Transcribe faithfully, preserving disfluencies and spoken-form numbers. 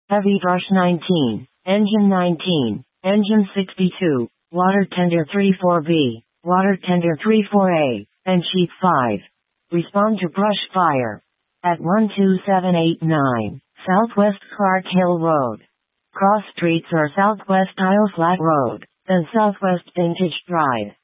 Heavy brush nineteen, engine nineteen, engine sixty-two, water tender thirty-four B, water tender thirty-four A, and sheet five. Respond to brush fire. At one two seven eight nine, Southwest Clark Hill Road. Cross streets are Southwest Isle Flat Road, then Southwest Vintage Drive.